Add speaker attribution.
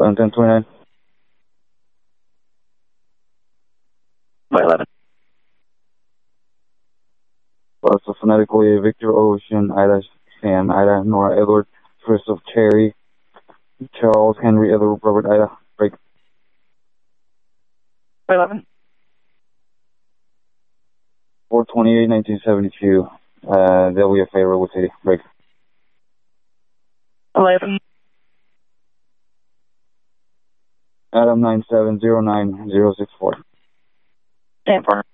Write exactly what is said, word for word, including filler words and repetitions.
Speaker 1: Adam ten twenty-nine.
Speaker 2: By eleven.
Speaker 1: Also phonetically, Victor Ocean, Ida Sam, Ida Nora Edward, first of Cherry, Charles Henry Edward Robert Ida, break.
Speaker 2: By eleven.
Speaker 1: four twenty-eight nineteen seventy-two, uh, W F A Robert City, break.
Speaker 2: eleven.
Speaker 1: Adam nine seven zero nine zero six four.
Speaker 2: Stand for.